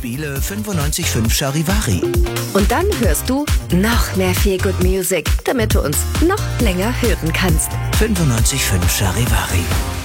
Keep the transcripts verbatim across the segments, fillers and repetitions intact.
spiele fünfundneunzig Komma fünf Charivari. Und dann hörst du noch mehr Feel Good Music, damit du uns noch länger hören kannst. fünfundneunzig Komma fünf Charivari.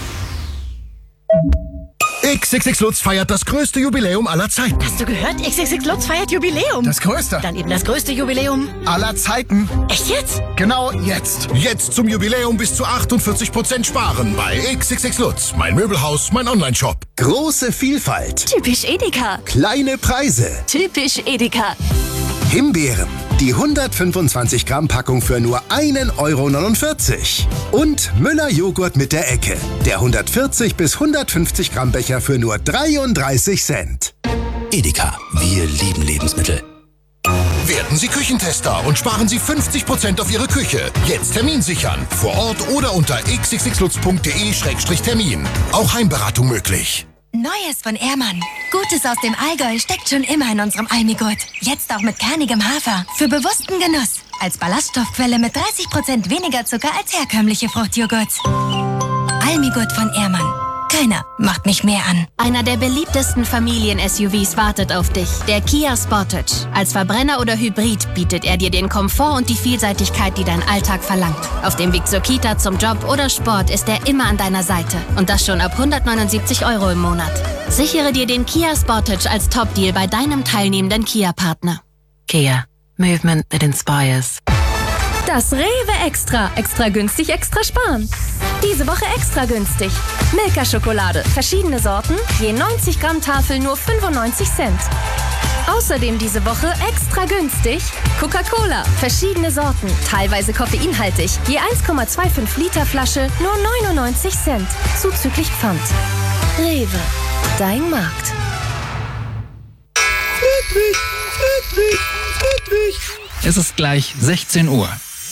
X X X Lutz feiert das größte Jubiläum aller Zeiten. Hast du gehört? X X X Lutz feiert Jubiläum. Das größte. Dann eben das größte Jubiläum aller Zeiten. Echt jetzt? Genau jetzt. Jetzt zum Jubiläum bis zu achtundvierzig Prozent sparen bei X X X Lutz. Mein Möbelhaus, mein Onlineshop. Große Vielfalt. Typisch Edeka. Kleine Preise. Typisch Edeka. Himbeeren. Die hundertfünfundzwanzig Gramm Packung für nur ein Euro neunundvierzig. Und Müller Joghurt mit der Ecke. Der hundertvierzig bis hundertfünfzig Gramm Becher für nur dreiunddreißig Cent. Edeka, wir lieben Lebensmittel. Werden Sie Küchentester und sparen Sie fünfzig Prozent auf Ihre Küche. Jetzt Termin sichern. Vor Ort oder unter x x x lutz punkt de Schrägstrich Termin. Auch Heimberatung möglich. Neues von Ehrmann. Gutes aus dem Allgäu steckt schon immer in unserem Almigurt. Jetzt auch mit kernigem Hafer. Für bewussten Genuss. Als Ballaststoffquelle mit dreißig Prozent weniger Zucker als herkömmliche Fruchtjoghurts. Almigurt von Ehrmann. Keiner macht mich mehr an. Einer der beliebtesten Familien-S U Vs wartet auf dich. Der Kia Sportage. Als Verbrenner oder Hybrid bietet er dir den Komfort und die Vielseitigkeit, die dein Alltag verlangt. Auf dem Weg zur Kita, zum Job oder Sport ist er immer an deiner Seite. Und das schon ab hundertneunundsiebzig Euro im Monat. Sichere dir den Kia Sportage als Top-Deal bei deinem teilnehmenden Kia-Partner. Kia. Movement that inspires. Das Rewe Extra. Extra günstig, extra sparen. Diese Woche extra günstig. Milka-Schokolade. Verschiedene Sorten. Je neunzig Gramm Tafel nur fünfundneunzig Cent. Außerdem diese Woche extra günstig. Coca-Cola. Verschiedene Sorten. Teilweise koffeinhaltig. Je eins Komma fünfundzwanzig Liter Flasche nur neunundneunzig Cent. Zuzüglich Pfand. Rewe. Dein Markt. Friedrich, Friedrich, Friedrich. Es ist gleich sechzehn Uhr.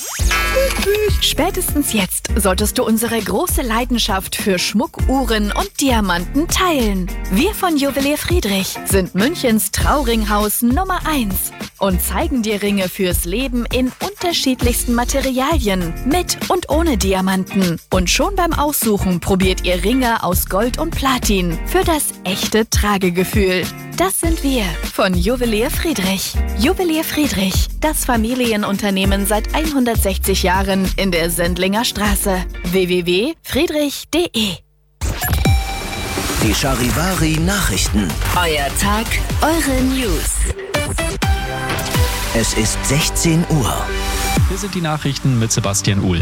Spätestens jetzt solltest du unsere große Leidenschaft für Schmuck, Uhren und Diamanten teilen. Wir von Juwelier Friedrich sind Münchens Trauringhaus Nummer eins und zeigen dir Ringe fürs Leben in unterschiedlichsten Materialien, mit und ohne Diamanten. Und schon beim Aussuchen probiert ihr Ringe aus Gold und Platin für das echte Tragegefühl. Das sind wir von Juwelier Friedrich. Juwelier Friedrich, das Familienunternehmen seit hundertsechzig Jahren in der Sendlinger Straße. w w w punkt friedrich punkt de Die Charivari Nachrichten. Euer Tag, eure News. Es ist sechzehn Uhr. Hier sind die Nachrichten mit Sebastian Uhl.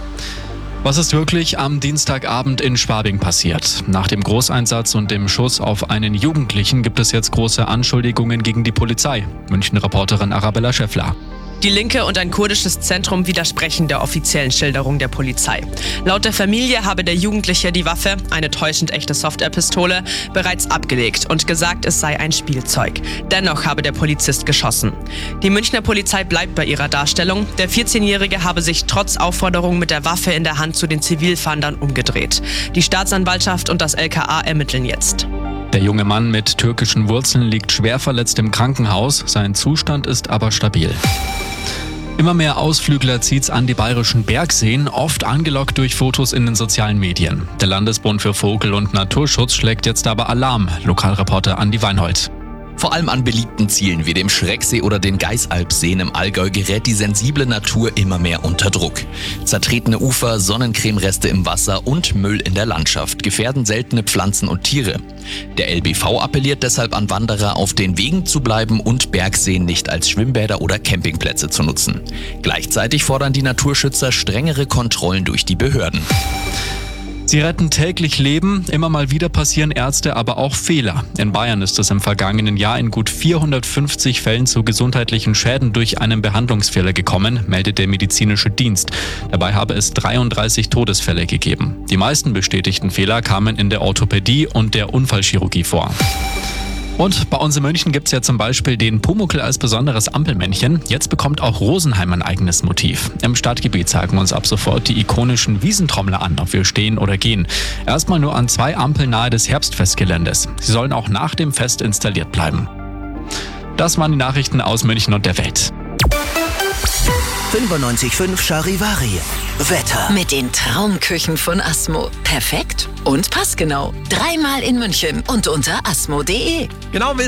Was ist wirklich am Dienstagabend in Schwabing passiert? Nach dem Großeinsatz und dem Schuss auf einen Jugendlichen gibt es jetzt große Anschuldigungen gegen die Polizei. München-Reporterin Arabella Schäffler. Die Linke und ein kurdisches Zentrum widersprechen der offiziellen Schilderung der Polizei. Laut der Familie habe der Jugendliche die Waffe, eine täuschend echte Software-Pistole, bereits abgelegt und gesagt, es sei ein Spielzeug. Dennoch habe der Polizist geschossen. Die Münchner Polizei bleibt bei ihrer Darstellung. Der vierzehnjährige habe sich trotz Aufforderung mit der Waffe in der Hand zu den Zivilfahndern umgedreht. Die Staatsanwaltschaft und das L K A ermitteln jetzt. Der junge Mann mit türkischen Wurzeln liegt schwer verletzt im Krankenhaus. Sein Zustand ist aber stabil. Immer mehr Ausflügler zieht's an die bayerischen Bergseen, oft angelockt durch Fotos in den sozialen Medien. Der Landesbund für Vogel- und Naturschutz schlägt jetzt aber Alarm. Lokalreporter Andi Weinhold. Vor allem an beliebten Zielen wie dem Schrecksee oder den Geißalpseen im Allgäu gerät die sensible Natur immer mehr unter Druck. Zertretene Ufer, Sonnencremereste im Wasser und Müll in der Landschaft gefährden seltene Pflanzen und Tiere. Der L B V appelliert deshalb an Wanderer, auf den Wegen zu bleiben und Bergseen nicht als Schwimmbäder oder Campingplätze zu nutzen. Gleichzeitig fordern die Naturschützer strengere Kontrollen durch die Behörden. Sie retten täglich Leben, immer mal wieder passieren Ärzte aber auch Fehler. In Bayern ist es im vergangenen Jahr in gut vierhundertfünfzig Fällen zu gesundheitlichen Schäden durch einen Behandlungsfehler gekommen, meldet der medizinische Dienst. Dabei habe es dreiunddreißig Todesfälle gegeben. Die meisten bestätigten Fehler kamen in der Orthopädie und der Unfallchirurgie vor. Und bei uns in München gibt's ja zum Beispiel den Pumuckl als besonderes Ampelmännchen. Jetzt bekommt auch Rosenheim ein eigenes Motiv. Im Stadtgebiet zeigen uns ab sofort die ikonischen Wiesentrommler an, ob wir stehen oder gehen. Erstmal nur an zwei Ampeln nahe des Herbstfestgeländes. Sie sollen auch nach dem Fest installiert bleiben. Das waren die Nachrichten aus München und der Welt. fünfundneunzig Komma fünf Charivari. Wetter. Mit den Traumküchen von Asmo. Perfekt und passgenau. Dreimal in München und unter asmo punkt de. Genau.